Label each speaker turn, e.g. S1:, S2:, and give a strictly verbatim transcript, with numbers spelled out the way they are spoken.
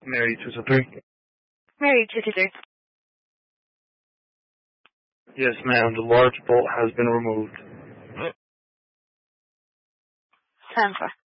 S1: Mary two two three.
S2: Mary two two three.
S1: Yes, ma'am. The large bolt has been removed.
S2: ten four.